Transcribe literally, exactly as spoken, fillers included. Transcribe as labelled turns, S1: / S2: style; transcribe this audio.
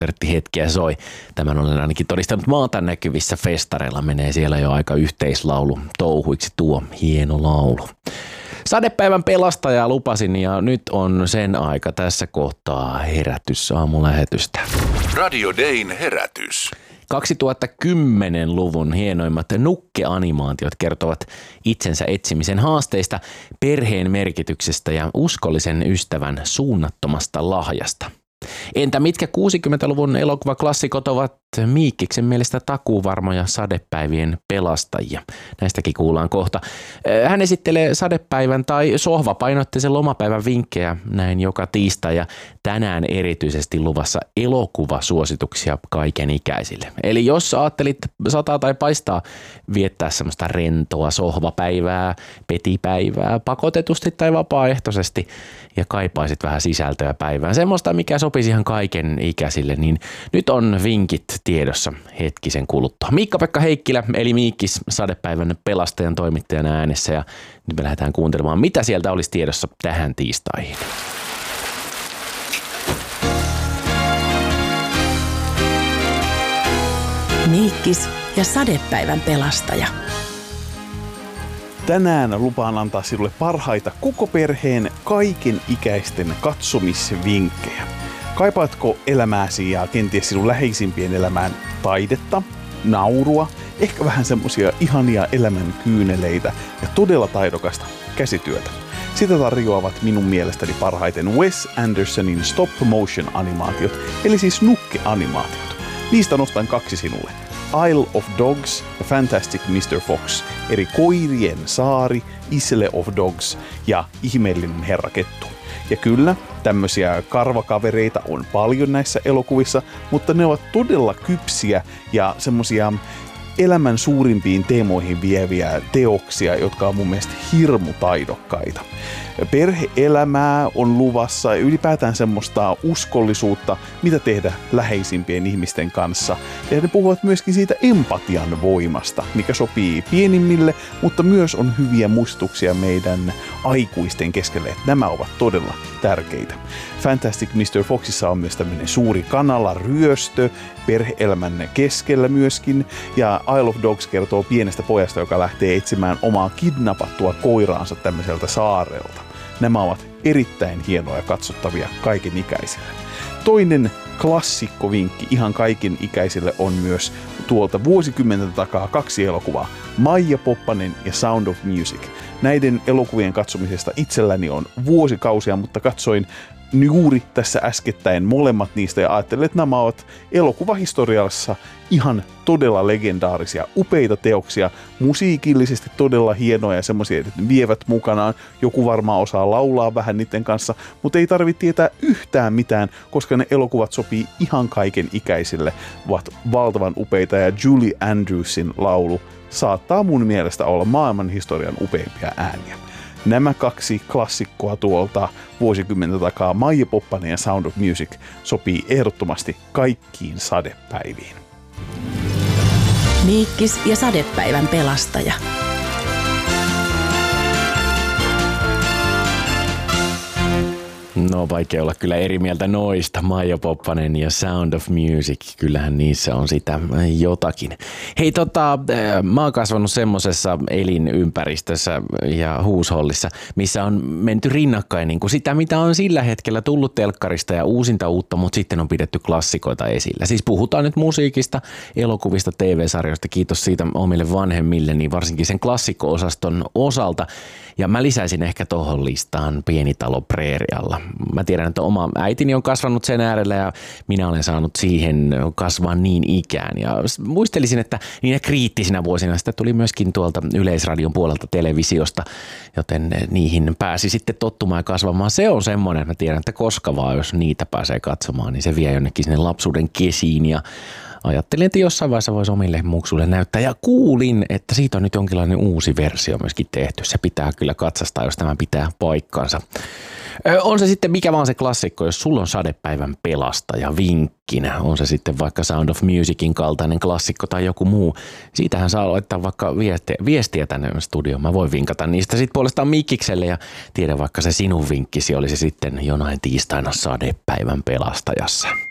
S1: konserttihetkiä soi. Tämän olen ainakin todistanut maata näkyvissä festareilla. Menee siellä jo aika yhteislaulu touhuiksi tuo hieno laulu. Sadepäivän pelastajaa lupasin ja nyt on sen aika tässä kohtaa herätys aamulähetystä.
S2: Radio Dayn herätys.
S1: kaksituhattakymmenluvun hienoimmat nukkeanimaatiot kertovat itsensä etsimisen haasteista, perheen merkityksestä ja uskollisen ystävän suunnattomasta lahjasta. Entä mitkä kuusikymmentäluvun elokuvaklassikot ovat Miikkiksen mielestä takuuvarmoja sadepäivien pelastajia? Näistäkin kuullaan kohta. Hän esittelee sadepäivän tai sohvapainotteisen lomapäivän vinkkejä näin joka tiistai ja tänään erityisesti luvassa elokuvasuosituksia kaikenikäisille. Eli jos ajattelit sataa tai paistaa viettää semmoista rentoa sohvapäivää, petipäivää, pakotetusti tai vapaaehtoisesti ja kaipaisit vähän sisältöä päivään, semmoista mikä sopisi ihan kaiken ikäisille, niin nyt on vinkit tiedossa hetkisen kuluttua. Miikka-Pekka Heikkilä, eli Miikkis, sadepäivän pelastajan toimittajana äänessä ja nyt me lähdetään kuuntelemaan, mitä sieltä olisi tiedossa tähän tiistaihin.
S3: Miikkis ja sadepäivän pelastaja.
S4: Tänään lupaan antaa sinulle parhaita koko perheen kaiken ikäisten katsomisvinkkejä. Kaipaatko elämääsi ja kenties sinun läheisimpien elämään taidetta, naurua, ehkä vähän semmosia ihania elämän kyyneleitä ja todella taidokasta käsityötä? Sitä tarjoavat minun mielestäni parhaiten Wes Andersonin stop motion animaatiot, eli siis nukkeanimaatiot. Niistä nostan kaksi sinulle. Isle of Dogs ja Fantastic mister Fox, eri koirien saari, Isle of Dogs ja ihmeellinen herra kettu. Ja kyllä, tämmöisiä karvakavereita on paljon näissä elokuvissa, mutta ne ovat todella kypsiä ja semmosia elämän suurimpiin teemoihin vieviä teoksia, jotka on mun mielestä hirmu taidokkaita. Perhe-elämää on luvassa ja ylipäätään semmoista uskollisuutta, mitä tehdä läheisimpien ihmisten kanssa. Ja ne puhuvat myöskin siitä empatian voimasta, mikä sopii pienimmille, mutta myös on hyviä muistuksia meidän aikuisten keskelle. Nämä ovat todella tärkeitä. Fantastic mister Foxissa on myös tämmöinen suuri kanalaryöstö, perhe-elämän keskellä myöskin. Ja Isle of Dogs kertoo pienestä pojasta, joka lähtee etsimään omaa kidnappattua koiraansa tämmöiseltä saarelta. Nämä ovat erittäin hienoja katsottavia kaiken ikäisille. Toinen klassikkovinkki ihan kaiken ikäisille on myös tuolta vuosikymmenten takaa kaksi elokuvaa. Maija Poppanen ja Sound of Music. Näiden elokuvien katsomisesta itselläni on vuosikausia, mutta katsoin juuri tässä äskettäin molemmat niistä ja ajattelin, että nämä ovat elokuvahistoriassa ihan todella legendaarisia, upeita teoksia, musiikillisesti todella hienoja ja semmoisia, että ne vievät mukanaan. Joku varmaan osaa laulaa vähän niiden kanssa, mutta ei tarvitse tietää yhtään mitään, koska ne elokuvat sopii ihan kaiken ikäisille, ovat valtavan upeita ja Julie Andrewsin laulu saattaa mun mielestä olla maailman historian upeimpia ääniä. Nämä kaksi klassikkoa tuolta vuosikymmenten takaa, Maija Poppanen ja Sound of Music, sopii ehdottomasti kaikkiin sadepäiviin.
S3: Miikkis ja sadepäivän pelastaja.
S1: No vaikea olla kyllä eri mieltä noista. Maija Poppanen ja Sound of Music, kyllähän niissä on sitä jotakin. Hei tota, mä oon kasvanut semmosessa elinympäristössä ja huushollissa, missä on menty rinnakkain niin kuin sitä, mitä on sillä hetkellä tullut telkkarista ja uusinta uutta, mutta sitten on pidetty klassikoita esillä. Siis puhutaan nyt musiikista, elokuvista, T V-sarjoista, kiitos siitä omille vanhemmille, niin varsinkin sen klassikko-osaston osalta. Ja mä lisäisin ehkä tohon listaan Pienitalo Preerialla. Mä tiedän, että oma äitini on kasvanut sen äärellä ja minä olen saanut siihen kasvaa niin ikään. Ja muistelisin, että niinä kriittisinä vuosina sitä tuli myöskin tuolta Yleisradion puolelta televisiosta, joten niihin pääsi sitten tottumaan ja kasvamaan. Se on semmoinen, mä tiedän, että koska vaan jos niitä pääsee katsomaan, niin se vie jonnekin sinne lapsuuden kesiin ja ajattelin, että jossain vaiheessa voisi omille muksuille näyttää ja kuulin, että siitä on nyt jonkinlainen uusi versio myöskin tehty. Se pitää kyllä katsastaa, jos tämä pitää paikkansa. On se sitten mikä vaan se klassikko, jos sulla on sadepäivän pelastaja vinkkinä, on se sitten vaikka Sound of Musicin kaltainen klassikko tai joku muu. Siitähän saa laittaa vaikka viestiä, viestiä tänne studioon. Mä voin vinkata niistä sitten puolestaan Mikkikselle ja tiedä vaikka se sinun vinkkisi olisi sitten jonain tiistaina sadepäivän pelastajassa.